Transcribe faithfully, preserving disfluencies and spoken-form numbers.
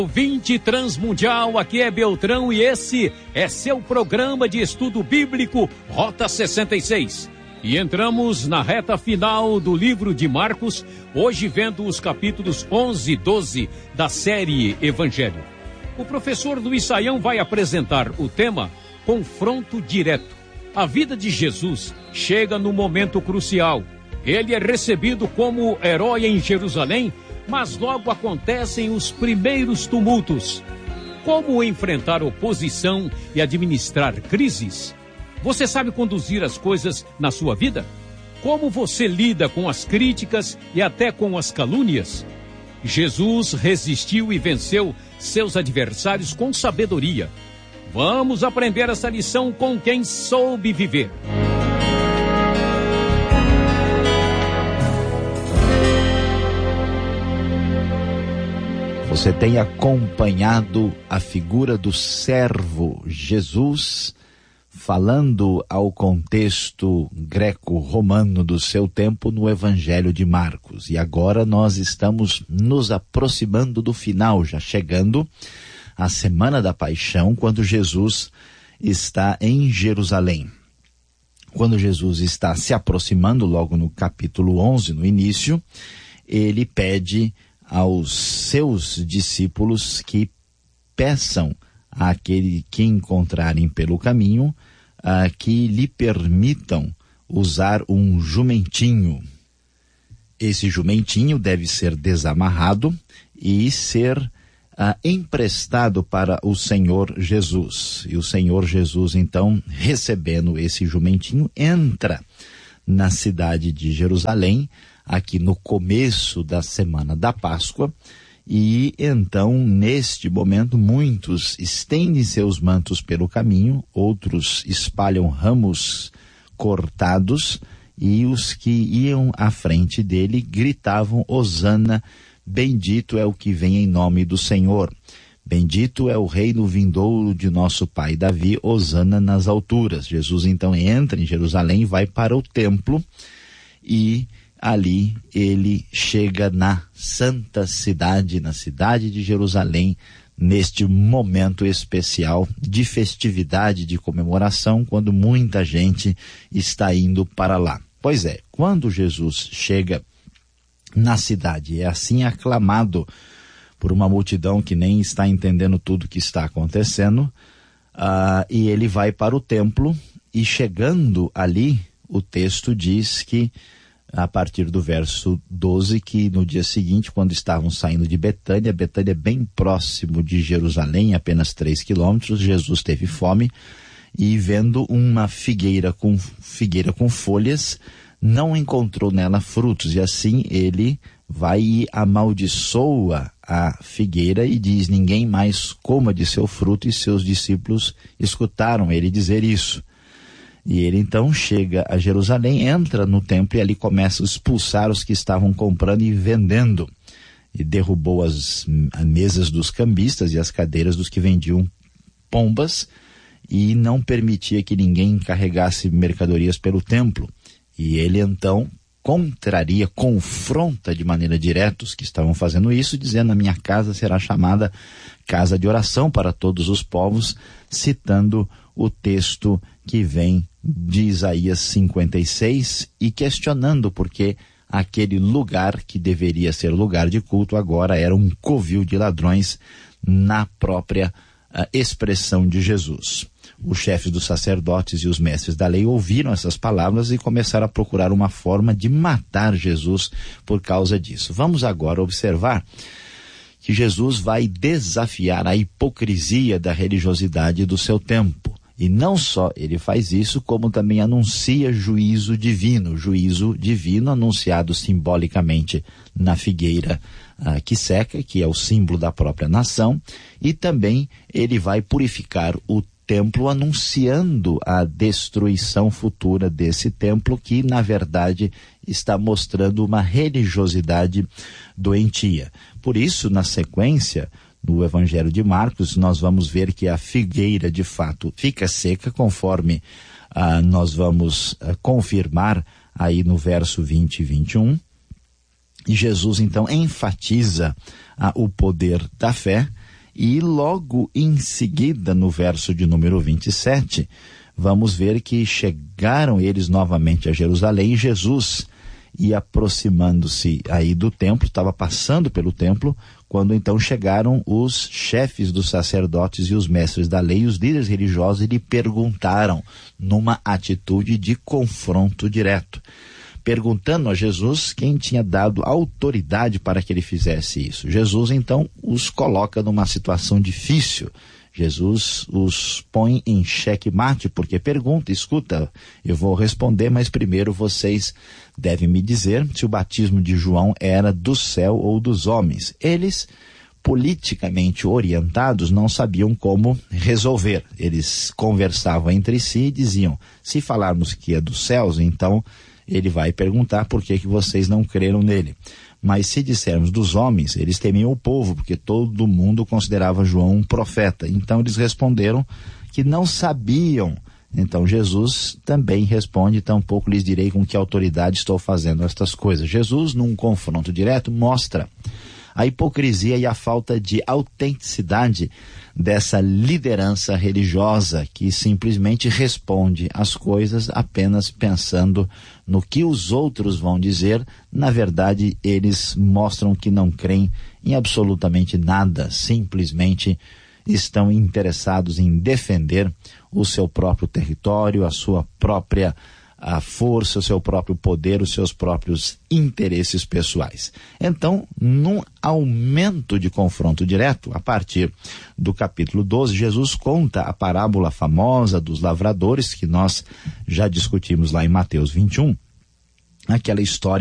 Ouvinte Transmundial, aqui é Beltrão e esse é seu programa de estudo bíblico Rota sessenta e seis. E entramos na reta final do livro de Marcos, hoje vendo os capítulos onze e doze da série Evangelho. O professor Luiz Saião vai apresentar o tema Confronto Direto. A vida de Jesus chega no momento crucial. Ele é recebido como herói em Jerusalém, mas logo acontecem os primeiros tumultos. Como enfrentar oposição e administrar crises? Você sabe conduzir as coisas na sua vida? Como você lida com as críticas e até com as calúnias? Jesus resistiu e venceu seus adversários com sabedoria. Vamos aprender essa lição com quem soube viver. Você tem acompanhado a figura do servo Jesus, falando ao contexto greco-romano do seu tempo no Evangelho de Marcos. E agora nós estamos nos aproximando do final, já chegando à Semana da Paixão, quando Jesus está em Jerusalém. Quando Jesus está se aproximando, logo no capítulo onze, no início, ele pede aos seus discípulos que peçam àquele que encontrarem pelo caminho uh, que lhe permitam usar um jumentinho. Esse jumentinho deve ser desamarrado e ser uh, emprestado para o Senhor Jesus. E o Senhor Jesus, então, recebendo esse jumentinho, entra na cidade de Jerusalém, aqui no começo da semana da Páscoa, e então, neste momento, muitos estendem seus mantos pelo caminho, outros espalham ramos cortados, e os que iam à frente dele gritavam: Hosana, bendito é o que vem em nome do Senhor. Bendito é o reino vindouro de nosso pai Davi, Hosana nas alturas. Jesus então entra em Jerusalém, vai para o templo e ali ele chega na santa cidade, na cidade de Jerusalém, neste momento especial de festividade, de comemoração, quando muita gente está indo para lá. Pois é, quando Jesus chega na cidade, é assim aclamado por uma multidão que nem está entendendo tudo que está acontecendo, uh, e ele vai para o templo, e chegando ali, o texto diz que a partir do verso doze, que no dia seguinte, quando estavam saindo de Betânia, Betânia é bem próximo de Jerusalém, apenas três quilômetros, Jesus teve fome, e vendo uma figueira com, figueira com folhas, não encontrou nela frutos, e assim ele vai e amaldiçoa a figueira e diz: ninguém mais coma de seu fruto, e seus discípulos escutaram ele dizer isso. E ele então chega a Jerusalém, entra no templo e ali começa a expulsar os que estavam comprando e vendendo. E derrubou as, as mesas dos cambistas e as cadeiras dos que vendiam pombas, e não permitia que ninguém carregasse mercadorias pelo templo. E ele então contraria, confronta de maneira direta os que estavam fazendo isso, dizendo: a minha casa será chamada casa de oração para todos os povos, citando o texto que vem de Isaías cinquenta e seis e questionando porque aquele lugar que deveria ser lugar de culto agora era um covil de ladrões, na própria uh, expressão de Jesus. Os chefes dos sacerdotes e os mestres da lei ouviram essas palavras e começaram a procurar uma forma de matar Jesus por causa disso. Vamos agora observar que Jesus vai desafiar a hipocrisia da religiosidade do seu tempo. E não só ele faz isso, como também anuncia juízo divino, juízo divino anunciado simbolicamente na figueira uh, que seca, que é o símbolo da própria nação, e também ele vai purificar o templo, anunciando a destruição futura desse templo, que na verdade está mostrando uma religiosidade doentia. Por isso, na sequência, no Evangelho de Marcos, nós vamos ver que a figueira de fato fica seca, conforme ah, nós vamos ah, confirmar aí no verso vinte e vinte e um. E Jesus então enfatiza ah, o poder da fé, E logo em seguida, no verso de número vinte e sete, vamos ver que chegaram eles novamente a Jerusalém e Jesus ia aproximando-se aí do templo, estava passando pelo templo, quando então chegaram os chefes dos sacerdotes e os mestres da lei e os líderes religiosos e lhe perguntaram numa atitude de confronto direto, perguntando a Jesus quem tinha dado autoridade para que ele fizesse isso. Jesus então os coloca numa situação difícil. Jesus os põe em xeque-mate porque pergunta, escuta, eu vou responder, mas primeiro vocês devem me dizer se o batismo de João era do céu ou dos homens. Eles, politicamente orientados, não sabiam como resolver. Eles conversavam entre si e diziam, se falarmos que é dos céus, então ele vai perguntar por que que vocês não creram nele. Mas se dissermos dos homens, eles temiam o povo, porque todo mundo considerava João um profeta. Então eles responderam que não sabiam. Então Jesus também responde, tampouco lhes direi com que autoridade estou fazendo estas coisas. Jesus, num confronto direto, mostra a hipocrisia e a falta de autenticidade dessa liderança religiosa que simplesmente responde às coisas apenas pensando no que os outros vão dizer. Na verdade, eles mostram que não creem em absolutamente nada, simplesmente estão interessados em defender o seu próprio território, a sua própria a força, o seu próprio poder, os seus próprios interesses pessoais. Então, num aumento de confronto direto, a partir do capítulo doze, Jesus conta a parábola famosa dos lavradores, que nós já discutimos lá em Mateus vinte e um, aquela história